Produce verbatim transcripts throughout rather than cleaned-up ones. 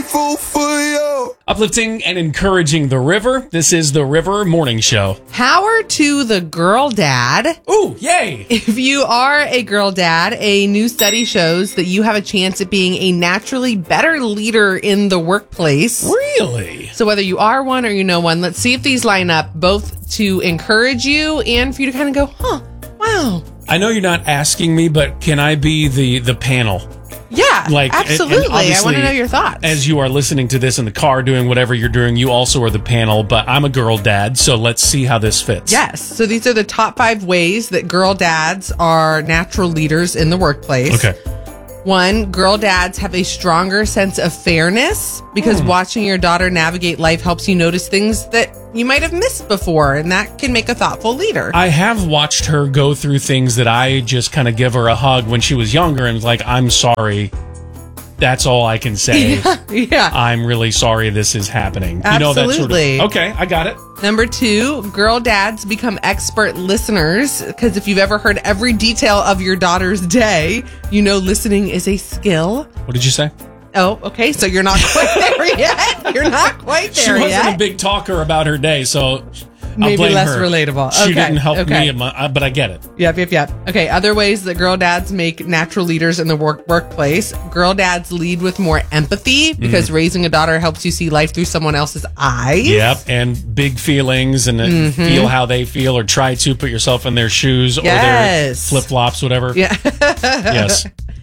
grateful for you. Uplifting and encouraging the river. This is the River Morning Show. Power to the girl dad. Ooh, yay. If you are a girl dad, a new study shows that you have a chance at being a naturally better leader in the workplace. Really? So whether you are one or you know one, let's see if these line up both to encourage you and for you to kind of go, huh, wow. I know you're not asking me, but can I be the, the panel? Yeah, Like, absolutely. and I want to obviously, know your thoughts. As you are listening to this in the car, doing whatever you're doing, you also are the panel, but I'm a girl dad, so let's see how this fits. Yes. So these are the top five ways that girl dads are natural leaders in the workplace. Okay. One, girl dads have a stronger sense of fairness because Hmm. watching your daughter navigate life helps you notice things that you might have missed before, and that can make a thoughtful leader. I have watched her go through things that I just kind of give her a hug when she was younger and was like, I'm sorry. That's all I can say. Yeah, yeah. I'm really sorry this is happening. You know, that sort Absolutely. of, okay, I got it. Number two, girl dads become expert listeners because if you've ever heard every detail of your daughter's day, you know listening is a skill. What did you say? Oh, okay. So you're not quite there yet. You're not quite She there wasn't yet. a big talker about her day, so I'll Maybe blame less her. relatable. She Okay, didn't help okay. me, in my- uh, but I get it. Yep, yep, yep. Okay, other ways that girl dads make natural leaders in the work workplace. Girl dads lead with more empathy because raising a daughter helps you see life through someone else's eyes. Yep, and big feelings and uh, Mm-hmm. feel how they feel or try to put yourself in their shoes or their Yes. flip-flops, whatever. Yeah. Yes.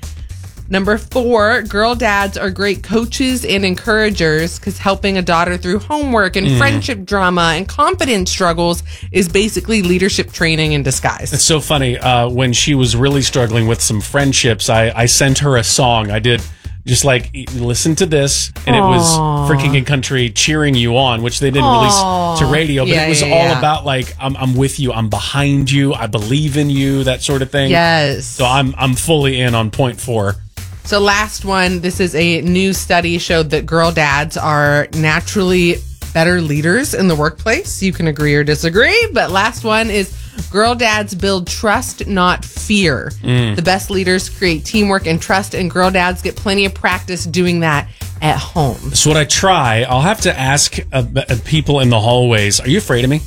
Number four, girl dads are great coaches and encouragers because helping a daughter through homework and Mm. friendship drama and confidence struggles is basically leadership training in disguise. It's so funny. Uh, when she was really struggling with some friendships, I, I sent her a song. I did just like, e- listen to this. And it was Aw. For King and Country cheering you on, which they didn't Aw. release to radio. But Yeah, it was yeah, all yeah. about like, I'm, I'm with you. I'm behind you. I believe in you, that sort of thing. Yes. So I'm, I'm fully in on point four. So last one, this is a new study showed that girl dads are naturally better leaders in the workplace. You can agree or disagree, but last one is girl dads build trust, not fear. The best leaders create teamwork and trust, and girl dads get plenty of practice doing that at home. So what I try, I'll have to ask uh, uh, people in the hallways, are you afraid of me?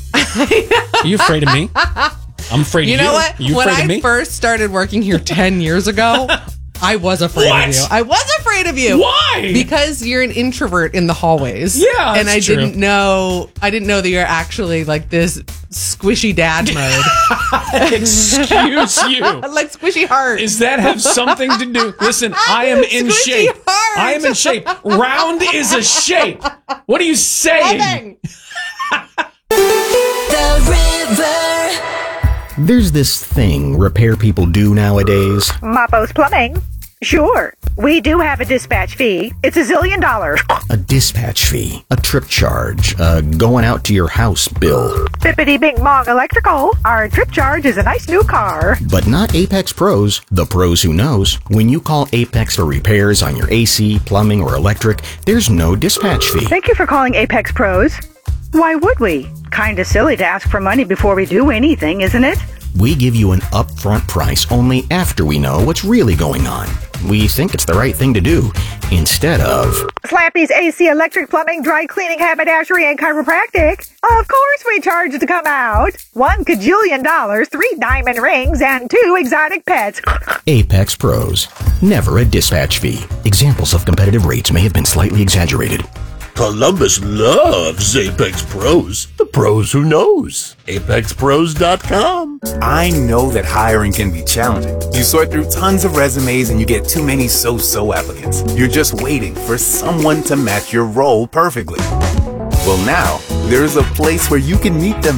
Are you afraid of me? I'm afraid You of you. know what? You When afraid I of me? first started working here ten years ago, I was afraid What? of you. I was afraid of you. Why? Because you're an introvert in the hallways. Yeah, and that's I true. didn't know. I didn't know that you're actually like this squishy dad mode, Excuse you. like squishy heart. Does that have something to do? Listen, I am in Squishy shape. heart. I am in shape. Round is a shape. What are you saying? Nothing. The River. There's this thing repair people do nowadays. Mapo's Plumbing. Sure, we do have a dispatch fee. It's a zillion dollars. A dispatch fee, a trip charge, a going out to your house bill. Bippity Bing Bong Electrical. Our trip charge is a nice new car. But not Apex Pros, the pros who knows. When you call Apex for repairs on your A C, plumbing, or electric, there's no dispatch fee. Thank you for calling Apex Pros. Why would we? Kinda silly to ask for money before we do anything, isn't it? We give you an upfront price only after we know what's really going on. We think it's the right thing to do, instead of... Slappy's A C, electric, plumbing, dry cleaning, haberdashery, and chiropractic. Of course we charge to come out. One cajillion dollars, three diamond rings, and two exotic pets. Apex Pros. Never a dispatch fee. Examples of competitive rates may have been slightly exaggerated. Columbus loves Apex Pros. The pros who knows. Apex Pros dot com. I know that hiring can be challenging. You sort through tons of resumes and you get too many so-so applicants. You're just waiting for someone to match your role perfectly. Well, now, there's a place where you can meet them